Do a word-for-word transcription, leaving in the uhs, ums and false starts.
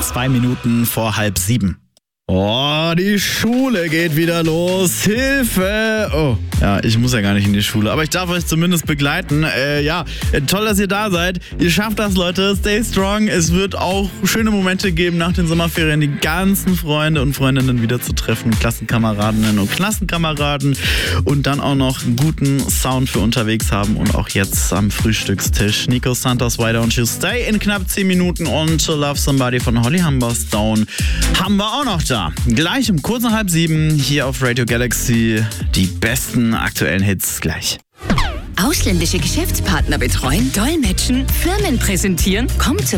zwei Minuten vor halb sieben. Oh, die Schule geht wieder los. Hilfe! Oh, ja, ich muss ja gar nicht in die Schule, aber ich darf euch zumindest begleiten. Äh, ja, toll, dass ihr da seid. Ihr schafft das, Leute. Stay strong. Es wird auch schöne Momente geben nach den Sommerferien, die ganzen Freunde und Freundinnen wieder zu treffen, Klassenkameradinnen und Klassenkameraden und dann auch noch einen guten Sound für unterwegs haben und auch jetzt am Frühstückstisch. Nico Santos, Why Don't You Stay in knapp zehn Minuten und To Love Somebody von Holly Humberstone haben wir auch noch da. Gleich um kurz nach halb sieben hier auf Radio Galaxy. Die besten aktuellen Hits gleich. Ausländische Geschäftspartner betreuen, dolmetschen, Firmen präsentieren. Kommt zu